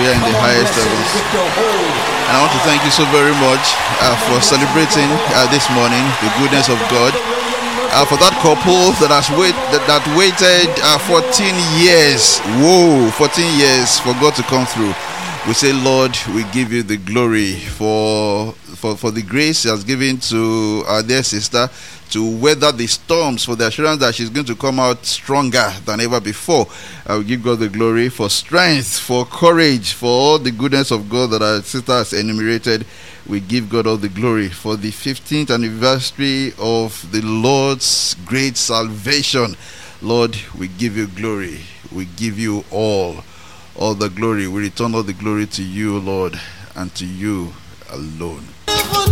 Hallelujah in the highest heavens. And I want to thank you so very much for celebrating this morning the goodness of God. For that couple that waited 14 years. Whoa, 14 years for God to come through. We say, Lord, we give you the glory for the grace He has given to our dear sister to weather the storms, for the assurance that she's going to come out stronger than ever before. I will give God the glory for strength, for courage, for all the goodness of God that our sister has enumerated. We give God all the glory for the 15th anniversary of the Lord's great salvation. Lord, we give you glory. We give you all the glory. We return all the glory to you, Lord, and to you alone.